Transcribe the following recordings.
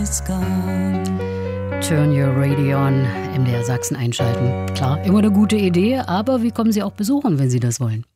is gone. Turn your radio on, MDR Sachsen einschalten. Klar, immer eine gute Idee, aber wie kommen Sie auch besuchen, wenn Sie das wollen?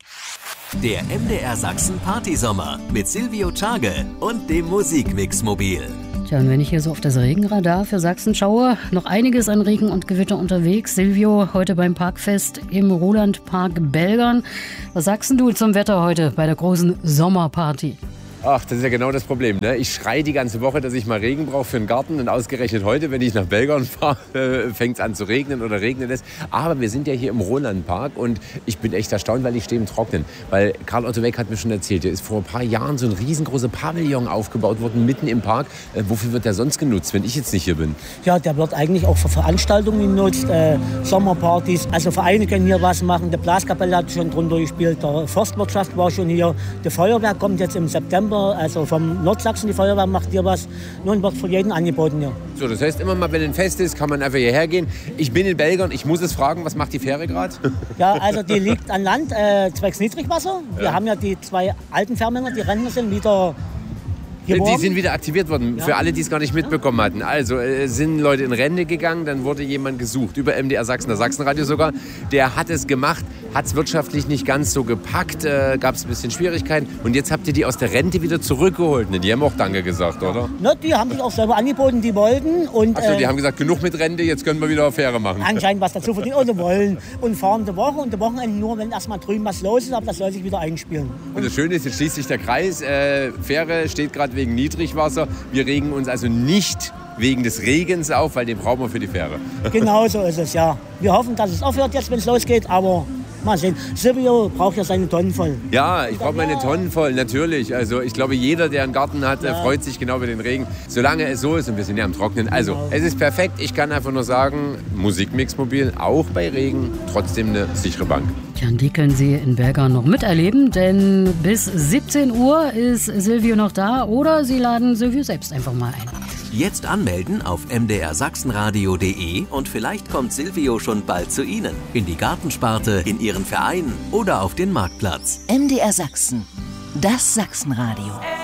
Der MDR Sachsen Partysommer mit Silvio Tschage und dem Musikmix-Mobil. Tja, und wenn ich hier so auf das Regenradar für Sachsen schaue, noch einiges an Regen und Gewitter unterwegs. Silvio, heute beim Parkfest im Rolandpark Belgern. Was sagst du zum Wetter heute bei der großen Sommerparty? Ach, das ist ja genau das Problem, ne? Ich schreie die ganze Woche, dass ich mal Regen brauche für den Garten. Und ausgerechnet heute, wenn ich nach Belgern fahre, fängt es an zu regnen oder regnet es. Aber wir sind ja hier im Rolandpark und ich bin echt erstaunt, weil ich stehe im Trocknen. Weil Karl Otto Weck hat mir schon erzählt, hier ist vor ein paar Jahren so ein riesengroßer Pavillon aufgebaut worden, mitten im Park. Wofür wird der sonst genutzt, wenn ich jetzt nicht hier bin? Ja, der wird eigentlich auch für Veranstaltungen genutzt, Sommerpartys. Also Vereine können hier was machen. Der Blaskapelle hat schon drunter gespielt, der Forstwirtschaft war schon hier. Die Feuerwehr kommt jetzt im September. Also vom Nordsachsen, die Feuerwehr macht hier was. Nun wird für jeden angeboten, ja. So, das heißt, immer mal, wenn ein Fest ist, kann man einfach hierher gehen. Ich bin in Belgern, ich muss es fragen, was macht die Fähre gerade? Ja, also die liegt an Land, zwecks Niedrigwasser. Wir haben ja die zwei alten Fährmänner, die Rentner sind wieder geborgen. Die sind wieder aktiviert worden, ja. Für alle, die es gar nicht mitbekommen hatten. Also sind Leute in Rente gegangen, dann wurde jemand gesucht, über MDR Sachsen, das Sachsenradio sogar. Der hat es gemacht, hat es wirtschaftlich nicht ganz so gepackt, gab es ein bisschen Schwierigkeiten. Und jetzt habt ihr die aus der Rente wieder zurückgeholt. Ne, die haben auch Danke gesagt, oder? Na, die haben sich auch selber angeboten, die wollten. Achso, die haben gesagt, genug mit Rente, jetzt können wir wieder auf Fähre machen. Anscheinend was dazu verdienen oder wollen. Und fahren die Woche und die Wochenende nur, wenn erstmal drüben was los ist, aber das soll sich wieder einspielen. Und das Schöne ist, jetzt schließt sich der Kreis. Fähre steht gerade wegen Niedrigwasser. Wir regen uns also nicht wegen des Regens auf, weil den brauchen wir für die Fähre. Genau so ist es, ja. Wir hoffen, dass es aufhört jetzt, wenn es losgeht, aber mal sehen. Silvio braucht ja seine Tonnen voll. Ja, ich brauche meine Tonnen voll, natürlich. Also ich glaube, jeder, der einen Garten hat, freut sich genau über den Regen. Solange es so ist und wir sind ja am Trocknen. Also es ist perfekt. Ich kann einfach nur sagen, Musikmix-Mobil, auch bei Regen, trotzdem eine sichere Bank. Tja, die können Sie in Belgern noch miterleben, denn bis 17 Uhr ist Silvio noch da oder Sie laden Silvio selbst einfach mal ein. Jetzt anmelden auf mdrsachsenradio.de und vielleicht kommt Silvio schon bald zu Ihnen. In die Gartensparte, in Ihren Verein oder auf den Marktplatz. MDR Sachsen, das Sachsenradio.